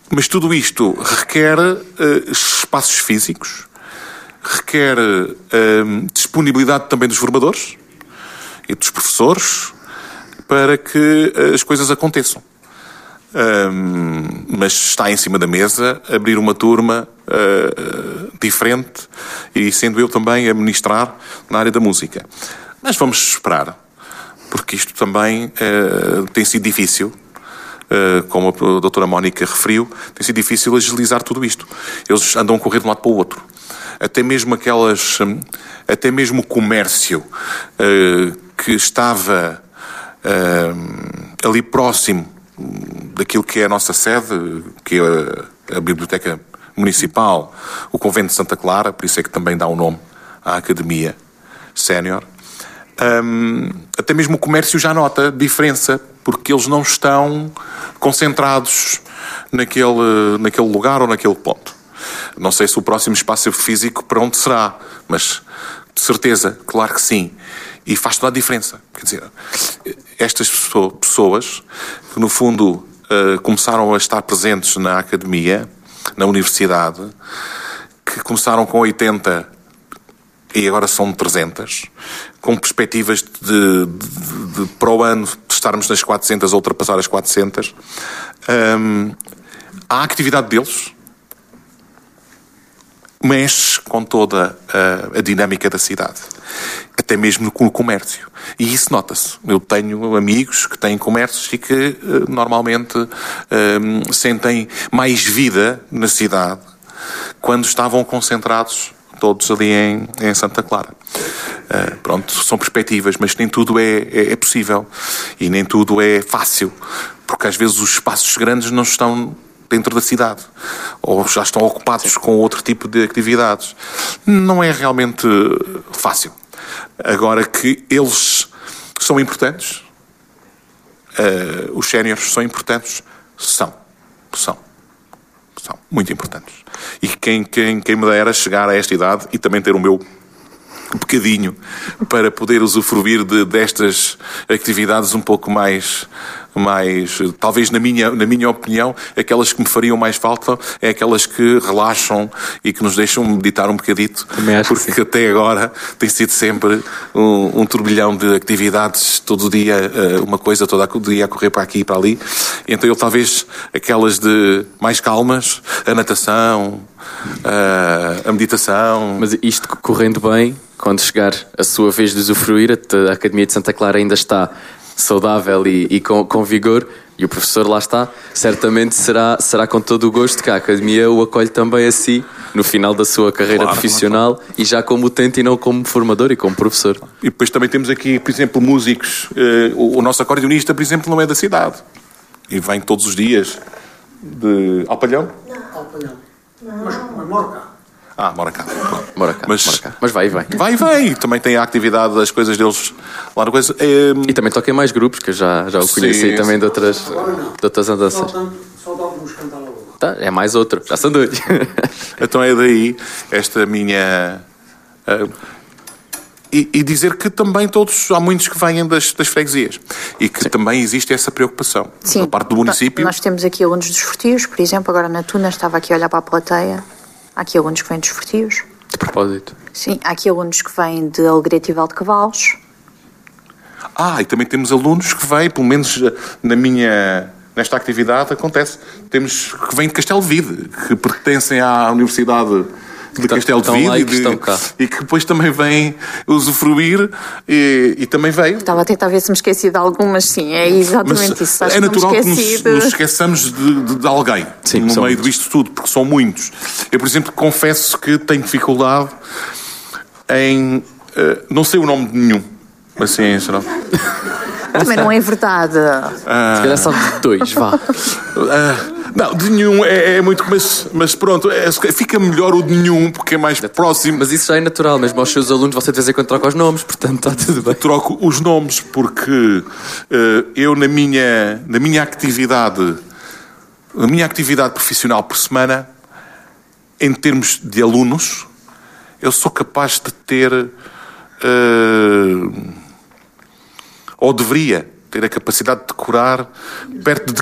Mas tudo isto requer espaços físicos, requer disponibilidade também dos formadores e dos professores para que as coisas aconteçam. Mas está em cima da mesa abrir uma turma diferente e sendo eu também a ministrar na área da música. Mas vamos esperar, porque isto também tem sido difícil. Como a doutora Mónica referiu, tem sido difícil agilizar tudo isto. Eles andam a correr de um lado para o outro. Até mesmo o comércio que estava ali próximo daquilo que é a nossa sede, que é a Biblioteca Municipal, o Convento de Santa Clara, por isso é que também dá o nome à Academia Sénior. Até mesmo o comércio já nota diferença, porque eles não estão concentrados naquele lugar ou naquele ponto. Não sei se o próximo espaço físico para onde será, mas de certeza, claro que sim. E faz toda a diferença. Quer dizer, estas pessoas que no fundo começaram a estar presentes na academia, na universidade, que começaram com 80 e agora são 300, com perspectivas de para o ano estarmos nas 400 ou ultrapassar as 400. A atividade deles mexe com toda a dinâmica da cidade, até mesmo com o comércio. E isso nota-se. Eu tenho amigos que têm comércios e que normalmente sentem mais vida na cidade quando estavam concentrados todos ali em Santa Clara. Pronto, são perspectivas, mas nem tudo é possível e nem tudo é fácil, porque às vezes os espaços grandes não estão dentro da cidade ou já estão ocupados com outro tipo de atividades. Não é realmente fácil. Agora que eles são importantes, os séniores são importantes, são muito importantes. E quem me dera chegar a esta idade e também ter o meu bocadinho para poder usufruir destas atividades um pouco mais talvez na minha opinião, aquelas que me fariam mais falta é aquelas que relaxam e que nos deixam meditar um bocadito, porque até agora tem sido sempre um turbilhão de atividades todo dia, uma coisa todo dia a correr para aqui e para ali. Então eu talvez aquelas de mais calmas, a natação, a meditação. Mas isto correndo bem, quando chegar a sua vez de usufruir, a Academia de Santa Clara ainda está saudável e com vigor, e o professor lá está, certamente será com todo o gosto que a Academia o acolhe também a si no final da sua carreira profissional, e já como utente e não como formador e como professor. E depois também temos aqui, por exemplo, músicos. O nosso acordeonista, por exemplo, não é da cidade e vem todos os dias de Alpalhão? Não, Alpalhão. Mas mora cá. Mora cá. Mas vai e vem. Vai e vem. Também tem a atividade das coisas deles lá na coisa. E também toca em mais grupos, que eu já o conheci também de outras andanças. Só dá uns cantar lá. Tá, é mais outro. Já são dois. Então é daí esta minha... E dizer que também há muitos que vêm das freguesias e que também existe essa preocupação. Sim. Da parte do município. Nós temos aqui alunos dos Fortios, por exemplo, agora na Tuna, estava aqui a olhar para a plateia. Há aqui alunos que vêm dos Fortios. De propósito. Sim, há aqui alunos que vêm de Alegrete e Valdecavalos. E também temos alunos que vêm, pelo menos nesta atividade acontece, temos que vêm de Castelo de Vide, que pertencem à Universidade de Castelo de Vide e que depois também vêm usufruir e também veio. Estava a tentar ver se me esqueci de algumas, sim, é exatamente isso. É natural que nos esqueçamos de alguém no meio disto tudo, porque são muitos. Eu, por exemplo, confesso que tenho dificuldade em... não sei o nome de nenhum, assim, em geral. Também não é verdade. Se calhar só de dois, vá. Não, de nenhum é muito, mas pronto, fica melhor o de nenhum, porque é mais próximo. Mas isso já é natural, mesmo aos seus alunos você de vez em quando troca os nomes, portanto está tudo bem. Troco os nomes porque eu na minha atividade profissional por semana, em termos de alunos, eu sou capaz de ter, ou deveria ter a capacidade de decorar perto de